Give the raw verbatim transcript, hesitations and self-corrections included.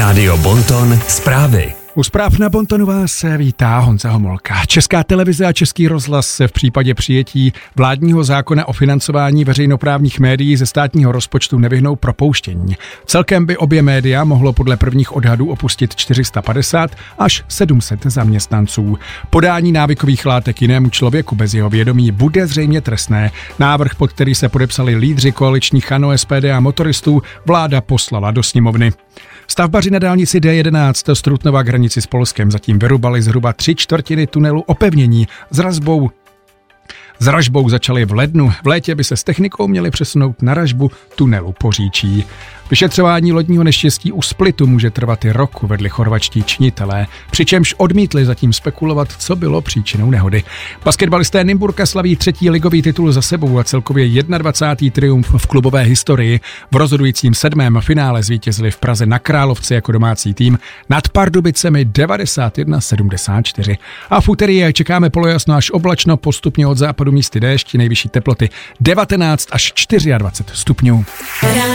Rádio Bonton zprávy. U zpráv na Bontonu vás vítá Honza Homolka. Česká televize a Český rozhlas se v případě přijetí vládního zákona o financování veřejnoprávních médií ze státního rozpočtu nevyhnou propouštění. Celkem by obě média mohlo podle prvních odhadů opustit čtyři sta padesát až sedm set zaměstnanců. Podání návykových látek jinému člověku bez jeho vědomí bude zřejmě trestné. Návrh, pod který se podepsali lídři koaličních ANO, S P D a motoristů, vláda poslala do sněmovny. Stavbaři na dálnici D jedenáct z Trutnova k hranici s Polskem zatím vyrubali zhruba tři čtvrtiny tunelu opevnění. S ražbou, s ražbou začali v lednu. V létě by se s technikou měli přesunout na ražbu tunelu Poříčí. Vyšetřování lodního neštěstí u Splitu může trvat i rok, uvedli chorvačtí činitelé, přičemž odmítli zatím spekulovat, co bylo příčinou nehody. Basketbalisté Nymburka slaví třetí ligový titul za sebou a celkově dvacátý první triumf v klubové historii. V rozhodujícím sedmém finále zvítězili v Praze na Královce jako domácí tým nad Pardubicemi devadesát jedna sedmdesát čtyři. A v úterý čekáme polojasno až oblačno, postupně od západu místy déšť, nejvyšší teploty devatenáct až dvacet čtyři stupňů.